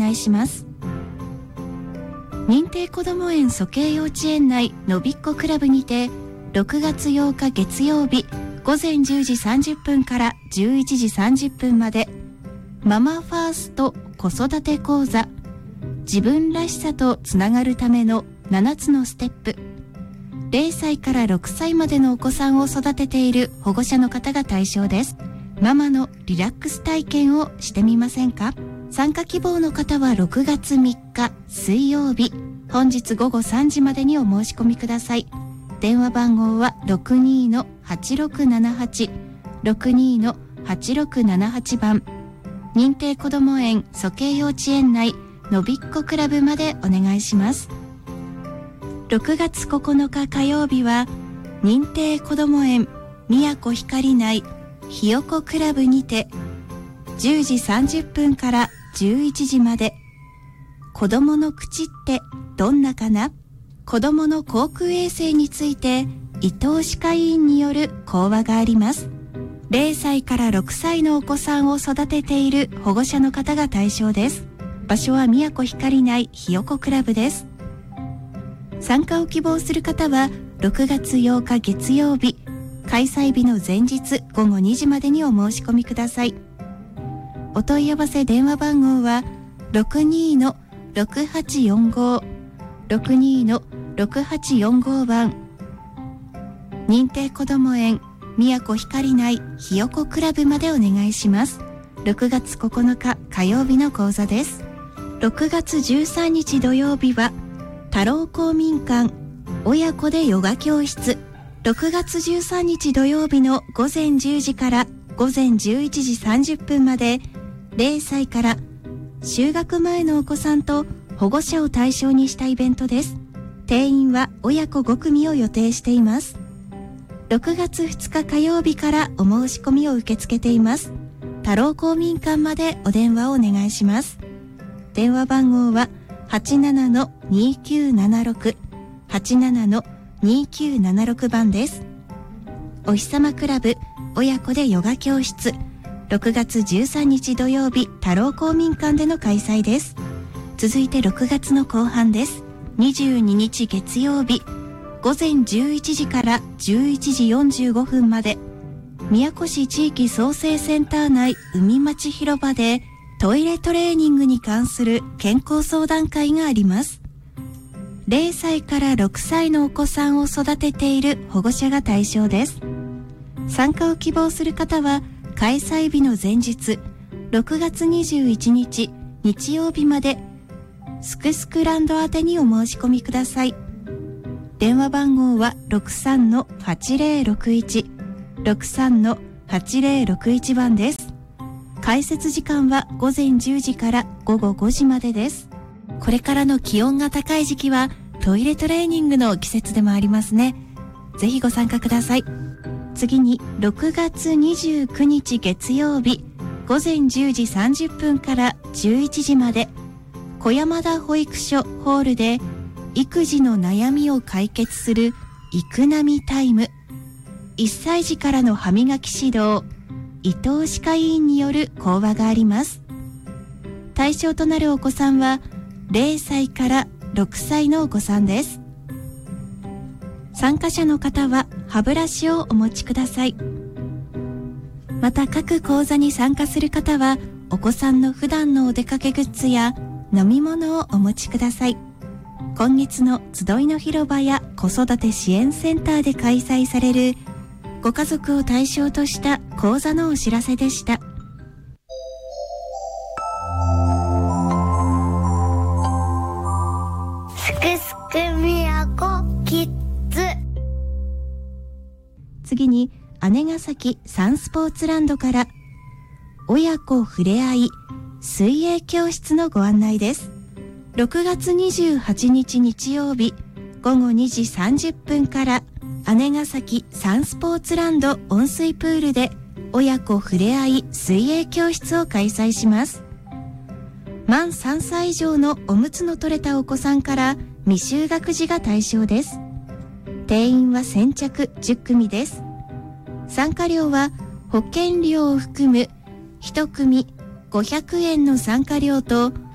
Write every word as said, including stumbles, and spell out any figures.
内します。認定こども園蘇慶幼稚園内のびっこクラブにてろくがつようか月曜日ごぜんじゅうじさんじゅっぷんからじゅういちじさんじゅっぷんまでママファースト子育て講座、自分らしさとつながるためのななつのステップ、れいさいからろくさいまでのお子さんを育てている保護者の方が対象です。ママのリラックス体験をしてみませんか？参加希望の方はろくがつみっか水曜日、本日ごごさんじまでにお申し込みください。電話番号は ろくにーのはちろくななはち ろくにーのはちろくななはち 番、認定こども園蘇慶幼稚園内のびっこクラブまでお願いします。ろくがつここのか火曜日は認定こども園宮古光内ひよこクラブにてじゅうじさんじゅっぷんからじゅういちじまで、子供の口ってどんなかな、子供の口腔衛生について伊藤歯科医院による講話があります。れいさいからろくさいのお子さんを育てている保護者の方が対象です。場所は宮古光内ひよこクラブです。参加を希望する方はろくがつようか月曜日、開催日の前日ごごにじまでにお申し込みください。お問い合わせ電話番号は ろくにーのろくはちよんご ろくにーのろくはちよんご 番、認定こども園宮古光内ひよこクラブまでお願いします。ろくがつここのか火曜日の講座です。ろくがつじゅうさんにち土曜日は太郎公民館親子でヨガ教室、ろくがつじゅうさんにち土曜日のごぜんじゅうじからごぜんじゅういちじさんじゅっぷんまでれいさいから就学前のお子さんと保護者を対象にしたイベントです。定員は親子ごくみを予定しています。ろくがつふつか火曜日からお申し込みを受け付けています。太郎公民館までお電話をお願いします。電話番号は はちななのにきゅうななろく はちななのにきゅうななろく 番です。おひさまクラブ親子でヨガ教室、ろくがつじゅうさんにち土曜日太郎公民館での開催です。続いてろくがつの後半です。にじゅうににち月曜日、ごぜんじゅういちじからじゅういちじよんじゅうごふんまで宮古市地域創生センター内海町広場でトイレトレーニングに関する健康相談会があります。れいさいからろくさいのお子さんを育てている保護者が対象です。参加を希望する方は開催日の前日ろくがつにじゅういちにち日曜日まですくすくランド宛てにお申し込みください。電話番号は ろくさんのはちぜろろくいち ろくさんのはちぜろろくいち 番です。開設時間はごぜんじゅうじからごごごじまでです。これからの気温が高い時期はトイレトレーニングの季節でもありますね。ぜひご参加ください。次にろくがつにじゅうくにち月曜日、ごぜんじゅうじさんじゅっぷんからじゅういちじまで小山田保育所ホールで育児の悩みを解決するいくなみタイム、いっさいじからの歯磨き指導、伊藤歯科医院による講話があります。対象となるお子さんはれいさいからろくさいのお子さんです。参加者の方は歯ブラシをお持ちください。また各講座に参加する方はお子さんの普段のお出かけグッズや飲み物をお持ちください。今月の集いの広場や子育て支援センターで開催されるご家族を対象とした講座のお知らせでした。 すくすくみやこキッズ。 次に姉崎サンスポーツランドから親子ふれあい水泳教室のご案内です。ろくがつにじゅうはちにち日曜日ごごにじさんじゅっぷんから姉崎サンスポーツランド温水プールで親子ふれあい水泳教室を開催します。満さんさい以上のおむつの取れたお子さんから未就学児が対象です。定員は先着じゅっくみです。参加料は保険料を含むいち組ごひゃくえんの参加料と